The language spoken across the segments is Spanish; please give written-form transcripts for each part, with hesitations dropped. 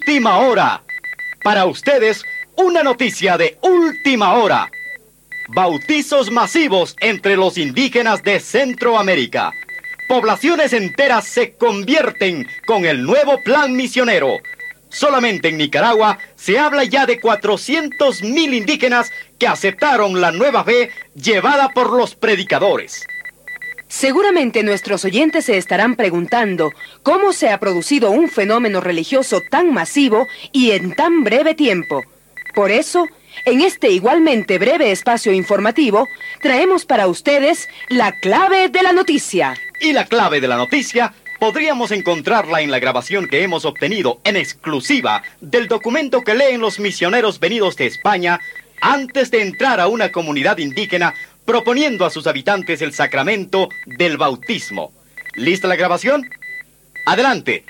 Última Hora. Para ustedes, una noticia de última hora. Bautizos masivos entre los indígenas de Centroamérica. Poblaciones enteras se convierten con el nuevo plan misionero. Solamente en Nicaragua se habla ya de 400,000 indígenas que aceptaron la nueva fe llevada por los predicadores. Seguramente nuestros oyentes se estarán preguntando cómo se ha producido un fenómeno religioso tan masivo y en tan breve tiempo. Por eso, en este igualmente breve espacio informativo, traemos para ustedes la clave de la noticia. Y la clave de la noticia podríamos encontrarla en la grabación que hemos obtenido en exclusiva del documento que leen los misioneros venidos de España antes de entrar a una comunidad indígena proponiendo a sus habitantes el sacramento del bautismo. ¿Lista la grabación? ¡Adelante!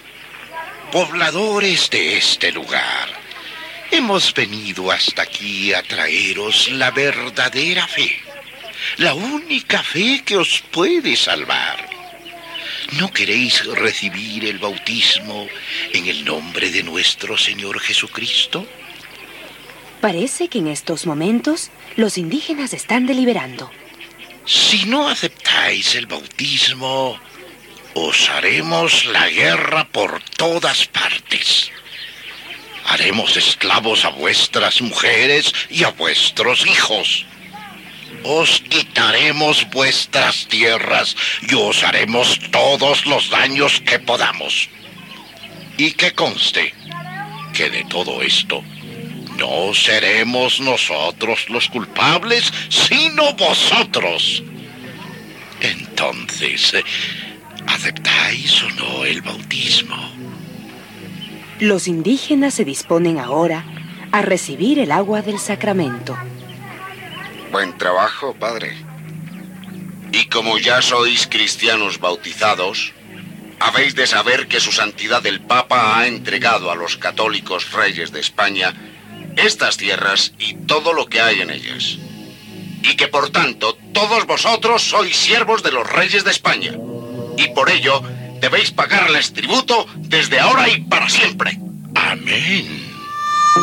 Pobladores de este lugar, hemos venido hasta aquí a traeros la verdadera fe, la única fe que os puede salvar. ¿No queréis recibir el bautismo en el nombre de nuestro Señor Jesucristo? Parece que en estos momentos los indígenas están deliberando. Si no aceptáis el bautismo, os haremos la guerra por todas partes. Haremos esclavos a vuestras mujeres y a vuestros hijos. Os quitaremos vuestras tierras y os haremos todos los daños que podamos. Y que conste que de todo esto no seremos nosotros los culpables, sino vosotros. Entonces, ¿aceptáis o no el bautismo? Los indígenas se disponen ahora a recibir el agua del sacramento. Buen trabajo, padre. Y como ya sois cristianos bautizados, habéis de saber que su santidad el Papa ha entregado a los católicos reyes de España estas tierras y todo lo que hay en ellas. Y que por tanto todos vosotros sois siervos de los reyes de España. Y por ello debéis pagarles tributo desde ahora y para siempre. Amén.